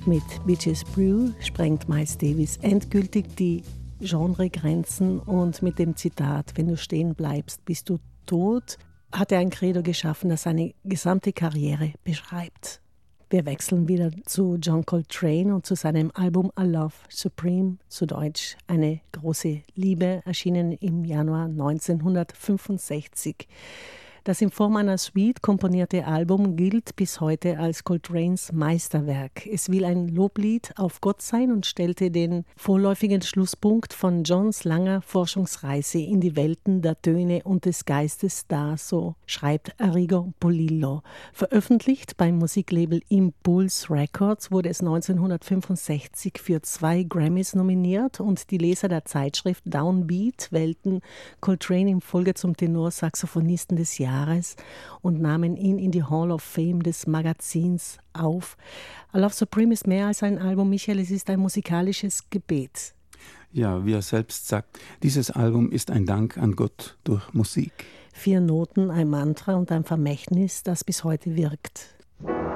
Mit Bitches Brew sprengt Miles Davis endgültig die Genregrenzen und mit dem Zitat, wenn du stehen bleibst, bist du tot, hat er ein Credo geschaffen, das seine gesamte Karriere beschreibt. Wir wechseln wieder zu John Coltrane und zu seinem Album A Love Supreme, zu Deutsch Eine große Liebe, erschienen im Januar 1965. Das in Form einer Suite komponierte Album gilt bis heute als Coltranes Meisterwerk. Es will ein Loblied auf Gott sein und stellte den vorläufigen Schlusspunkt von Johns langer Forschungsreise in die Welten der Töne und des Geistes dar, so schreibt Arrigo Polillo. Veröffentlicht beim Musiklabel Impulse Records wurde es 1965 für 2 Grammys nominiert und die Leser der Zeitschrift Downbeat wählten Coltrane in Folge zum Tenorsaxophonisten des Jahres und nahmen ihn in die Hall of Fame des Magazins auf. A Love Supreme ist mehr als ein Album, Michael, es ist ein musikalisches Gebet. Ja, wie er selbst sagt, dieses Album ist ein Dank an Gott durch Musik. 4 Noten, ein Mantra und ein Vermächtnis, das bis heute wirkt.